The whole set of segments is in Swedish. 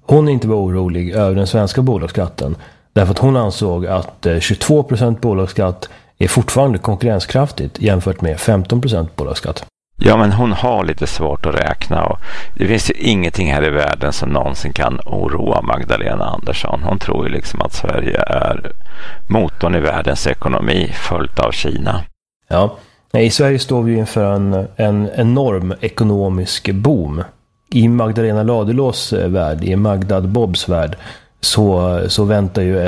hon inte var orolig över den svenska bolagsskatten. Därför att hon ansåg att 22% bolagsskatt är fortfarande konkurrenskraftigt jämfört med 15% bolagsskatt. Ja, men hon har lite svårt att räkna och det finns ju ingenting här i världen som någonsin kan oroa Magdalena Andersson. Hon tror ju liksom att Sverige är motorn i världens ekonomi följt av Kina. Ja, i Sverige står vi inför en enorm ekonomisk boom. I Magdalena Ladulås värld, i Magdad Bobs värld, så väntar ju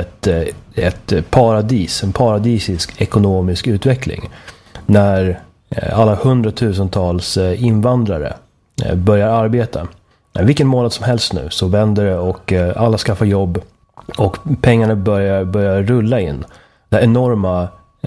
ett paradis, en paradisisk ekonomisk utveckling. När alla 100,000-tals invandrare börjar arbeta. Vilken månad som helst nu så vänder det och alla skaffar jobb och pengarna börjar rulla in. Det enorma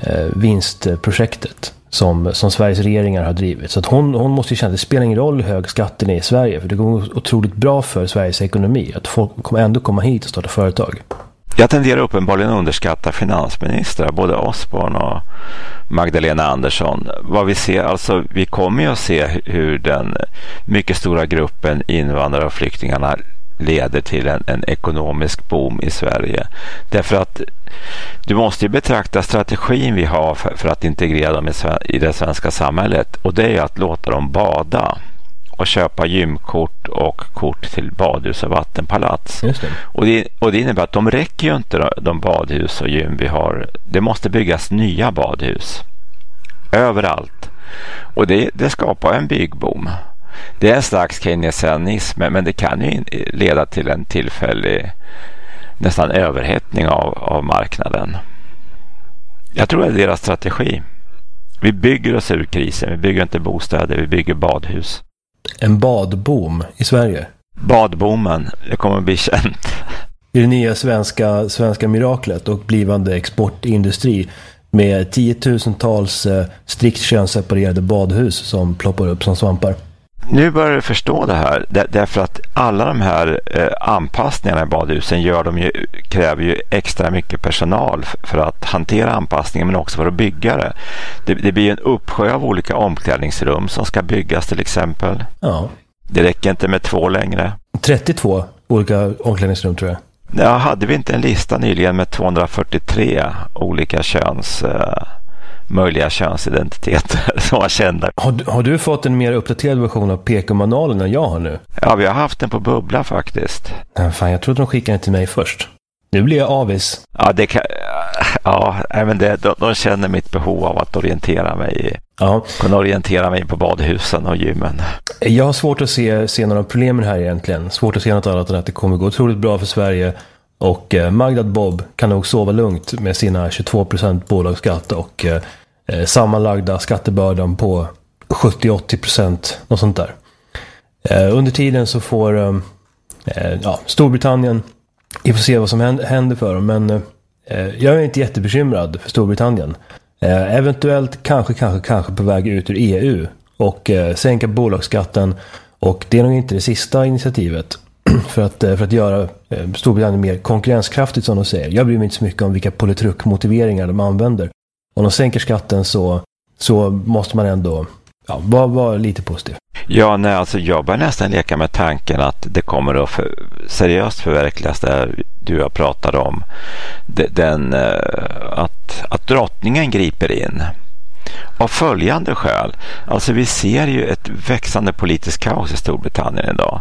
vinstprojektet som Sveriges regeringar har drivit. Så att hon måste ju känna att det spelar ingen roll hur hög skatten är i Sverige, för det går otroligt bra för Sveriges ekonomi. Att folk kommer ändå komma hit och starta företag. Jag tenderar uppenbarligen att underskatta finansministrar, både Osborn och Magdalena Andersson. Vad vi ser, alltså vi kommer ju att se hur den mycket stora gruppen invandrare och flyktingarna leder till en ekonomisk boom i Sverige. Därför att du måste ju betrakta strategin vi har för att integrera dem i det svenska samhället, och det är att låta dem bada och köpa gymkort och kort till badhus och vattenpalats. Just det. Och det innebär att de räcker ju inte, de badhus och gym vi har. Det måste byggas nya badhus överallt. Och det skapar en byggboom. Det är en slags keynesianism, men det kan ju leda till en tillfällig nästan överhettning av marknaden. Jag tror det är deras strategi. Vi bygger oss ur krisen. Vi bygger inte bostäder, vi bygger badhus. En badboom i Sverige. Badboomen, det kommer att bli känt. Det är det nya svenska miraklet och blivande exportindustri med 10,000-tals strikt könsseparerade badhus som ploppar upp som svampar. Nu börjar du förstå det här, därför att alla de här anpassningarna i badhusen kräver ju extra mycket personal för att hantera anpassningen, men också för att bygga det. Det blir en uppsjö av olika omklädningsrum som ska byggas till exempel. Ja. Det räcker inte med 2 längre. 32 olika omklädningsrum tror jag. Ja, hade vi inte en lista nyligen med 243 olika möjliga könsidentiteter som var kända. Har du fått en mer uppdaterad version av PK-manualen än jag har nu? Ja, vi har haft den på Bubbla faktiskt. Fan, jag trodde de skickade den till mig först. Nu blir jag avis. Ja, men de känner mitt behov av att orientera mig. Ja. Kunna orientera mig på badhusen och gymmen. Jag har svårt att se några problem här egentligen. Svårt att se något annat än att det kommer gå otroligt bra för Sverige. Och Magdad Bob kan nog sova lugnt med sina 22% bolagsskatt och sammanlagda skattebördan på 70-80%, något sånt där. Under tiden så får Storbritannien, vi får se vad som händer för dem, men jag är inte jättebekymrad för Storbritannien. Eventuellt kanske på väg ut ur EU och sänka bolagsskatten, och det är nog inte det sista initiativet för att göra Storbritannien mer konkurrenskraftigt, som de säger. Jag bryr mig inte så mycket om vilka politrukmotiveringar de använder. Om de sänker skatten så måste man ändå vara lite positiv. Ja, nej, alltså jag börjar nästan leka med tanken att det kommer att seriöst förverkligas det du har pratat om. Att drottningen griper in. Av följande skäl. Alltså vi ser ju ett växande politiskt kaos i Storbritannien idag.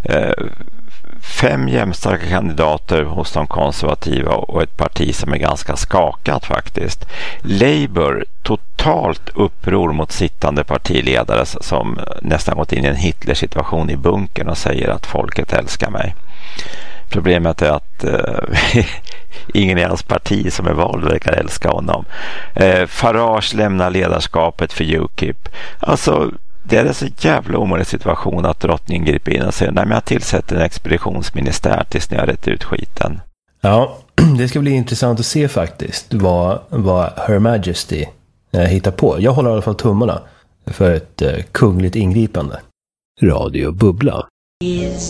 5 jämnstarka kandidater hos de konservativa och ett parti som är ganska skakat faktiskt. Labour, totalt uppror mot sittande partiledare som nästan gått in i en Hitler-situation i bunkern och säger att folket älskar mig. Problemet är att ingen i hans parti som är vald verkar älska honom. Farage lämnar ledarskapet för UKIP. Alltså det är en så jävla omöjlig situation att drottningen griper in och säger nej, men jag tillsätter en expeditionsministär tills ni har rätt ut skiten. Ja, det ska bli intressant att se faktiskt vad Her Majesty hittar på. Jag håller i alla fall tummarna för ett kungligt ingripande. Radio Bubbla. Is